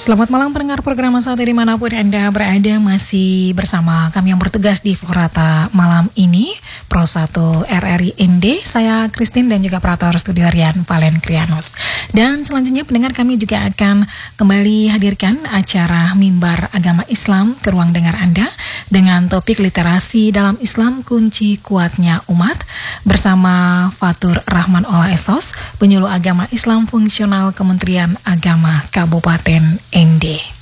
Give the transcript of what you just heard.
Selamat malam pendengar program Saat dimanapun Anda berada, masih bersama kami yang bertugas di Forata malam ini, Pro 1 RRI ND, saya Christine dan juga operator studio Rian Valen Krianos. Dan selanjutnya pendengar, kami juga akan kembali hadirkan acara Mimbar Agama Islam ke ruang dengar Anda dengan topik literasi dalam Islam kunci kuatnya umat bersama Fatur Rahman Ola Esos, penyuluh agama Islam fungsional Kementerian Agama Kabupaten ND.